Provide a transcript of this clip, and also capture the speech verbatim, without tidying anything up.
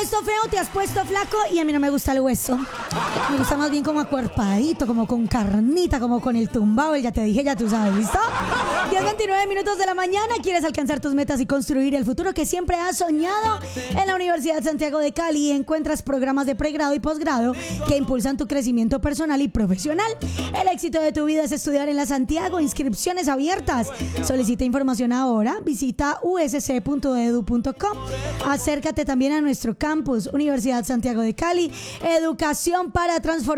puesto feo, te has puesto flaco y a mí no me gusta el hueso. Me gusta más bien como acuerpadito, como con carnita, como con el tumbado. Ya te dije, ya tú sabes, ¿listo? diez veintinueve minutos de la mañana. ¿Quieres alcanzar tus metas y construir el futuro que siempre has soñado? En la Universidad Santiago de Cali encuentras programas de pregrado y posgrado que impulsan tu crecimiento personal y profesional. El éxito de tu vida es estudiar en la Santiago. Inscripciones abiertas. Solicita información ahora. Visita u s c punto e d u punto com. Acércate también a nuestro campus, Universidad Santiago de Cali. Educación para transformar.